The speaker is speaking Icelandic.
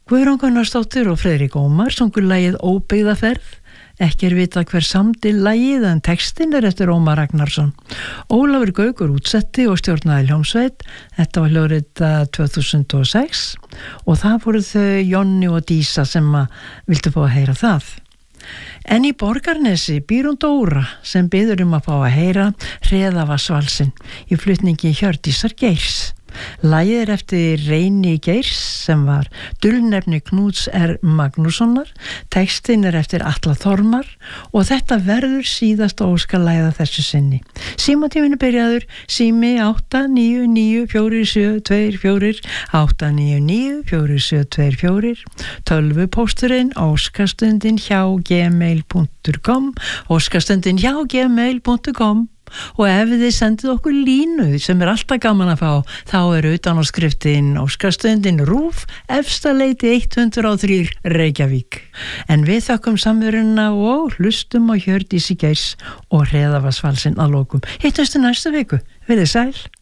Guðrún Gunnarsdóttir og Friðrik Ómar sungu lagið Óbyggðaferð. Ekki vitað hver samdi lagið en textin eftir Ómar Ragnarsson. Ólafur Gaukur útsetti og stjórnaði hljómsveit. Þetta var hljóðrita 2006 og það voru þau Jonni og Dísa sem vildu fá að heyra það. En í Borgarnesi býr hún Dóra sem biður að fá að heyra Hreðavarsvalsinn í flutningi Hjördísar Geirs. Lagið eftir Reyni Geirs sem var dulnefni Knúts R. Magnússonar, textin eftir Atla Þormar og þetta verður síðasta óskalagið að þessu sinni. Símatíminu byrjaður sími 8994724 8994724, tölvupósturinn óskastundin hjá gmail.com óskastundin hjá gmail.com. Og ef þið sendið okkur línu sem alltaf gaman að fá, þá utan á skriftin óskastundin RÚV efsta leiti 103 Reykjavík. En við þökkum samveruna og hlustum á Hjördísi Geirs og Hreðavarsvalsinn að lokum. Hittumst næstu viku. Verið sæl.